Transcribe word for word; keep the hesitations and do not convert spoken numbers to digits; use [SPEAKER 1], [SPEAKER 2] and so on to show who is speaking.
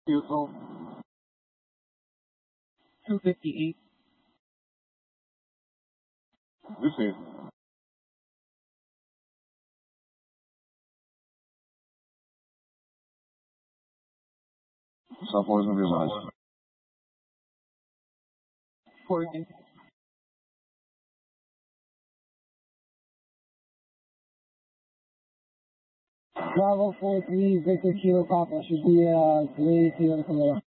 [SPEAKER 1] Beautiful. two fifty-eight. This is. Stop poison realize. forty. Bravo four three Victor Kilo Papa should be uh three Kilo Colorado.